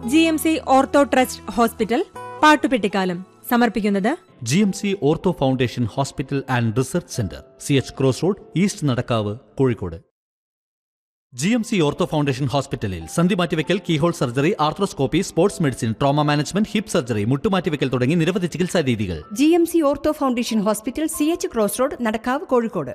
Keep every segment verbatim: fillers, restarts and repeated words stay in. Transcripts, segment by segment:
G M C ortho trust hospital പാട്ടുപെട്ടിക്കാലം സമർപ്പിക്കുന്നത് G M C ortho foundation hospital and research centre, C H cross road, east Nadakkavu, Kozhikode. G M C ortho foundation ഹോസ്പിറ്റലിൽ സന്ധി മാറ്റിവെക്കൽ, keyhole surgery, arthroscopy, sports medicine, trauma management, hip surgery, മുട്ടുമാറ്റിവെക്കൽ തുടങ്ങി നിരവധി ചികിത്സാ രീതികൾ. G M C ortho foundation hospital, C H cross road, Nadakkavu, Kozhikode.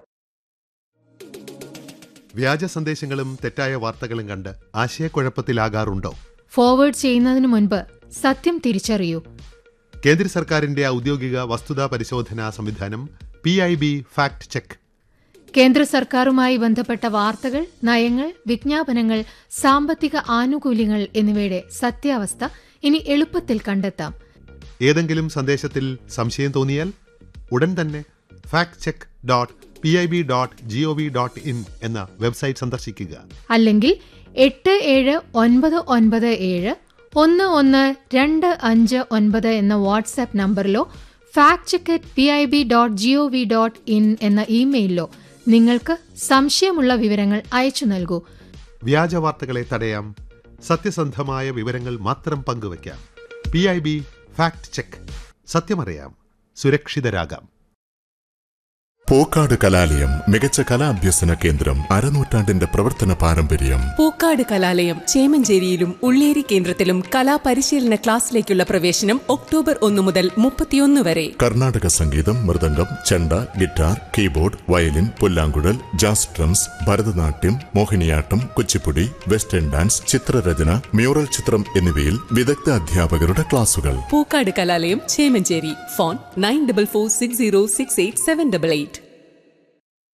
വ്യാജ സന്ദേശങ്ങളും തെറ്റായ വാർത്തകളും കണ്ട് ആശയക്കുഴപ്പത്തിലാകാറുണ്ടോ? ഫോർവേഡ് ചെയ്യുന്നതിന് മുൻപ് സത്യം തിരിച്ചറിയൂ. കേന്ദ്ര സർക്കാരിന്റെ ഔദ്യോഗിക വസ്തുതാ പരിശോധനാ സംവിധാനം P I B fact check. കേന്ദ്ര സർക്കാരുമായി ബന്ധപ്പെട്ട വാർത്തകൾ, നയങ്ങൾ, വിജ്ഞാപനങ്ങൾ, സാമ്പത്തിക ആനുകൂല്യങ്ങൾ എന്നിവയുടെ സത്യാവസ്ഥ ഇനി എളുപ്പത്തിൽ കണ്ടെത്താം. ഏതെങ്കിലും സന്ദേശത്തിൽ സംശയം തോന്നിയാൽ ഉടൻ തന്നെ fact check dot P I B dot G O V dot in എന്ന വെബ്സൈറ്റ് സന്ദർശിക്കുക. അല്ലെങ്കിൽ എട്ട് ഏഴ് ഒൻപത് ഒൻപത് ഏഴ് ഒന്ന് ഒന്ന് രണ്ട് അഞ്ച് ഒൻപത് എന്ന WhatsApp നമ്പറിലോ fact check at P I B dot G O V dot in എന്ന ഇമെയിലിലോ നിങ്ങൾക്ക് സംശയമുള്ള വിവരങ്ങൾ അയച്ചു നൽകൂ. വ്യാജ വാർത്തകളെ തടയാം, സത്യസന്ധമായ വിവരങ്ങൾ മാത്രം പങ്കുവയ്ക്കാം. P I B fact check. സത്യമറിയാം, സുരക്ഷിതരാകാം. Pookkad കലാലയം മികച്ച കലാഭ്യസന കേന്ദ്രം, അരനൂറ്റാണ്ടിന്റെ പ്രവർത്തന പാരമ്പര്യം. പൂക്കാട് കലാലയം ചേമഞ്ചേരിയിലും ഉള്ളേരി കേന്ദ്രത്തിലും കലാപരിശീലന ക്ലാസ്സിലേക്കുള്ള പ്രവേശനം ഒക്ടോബർ ഒന്ന് മുതൽ മുപ്പത്തിയൊന്ന് വരെ. കർണാടക സംഗീതം, മൃദംഗം, ചെണ്ട, guitar, keyboard, violin, പുല്ലാങ്കുഴൽ, jazz drums, Bharatanatyam, Mohiniyattam, Kuchipudi, western dance, ചിത്രരചന, മ്യൂറൽ ചിത്രം എന്നിവയിൽ വിദഗ്ധ അധ്യാപകരുടെ ക്ലാസുകൾ. പൂക്കാട് കലാലയം Chemancheri. Phone nine double four six zero six eight seven double eight.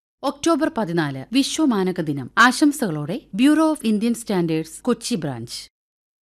October പതിനാല് വിശ്വ മാനക ദിനം. ആശംസകളോടെ bureau of Indian standards, Kochi branch.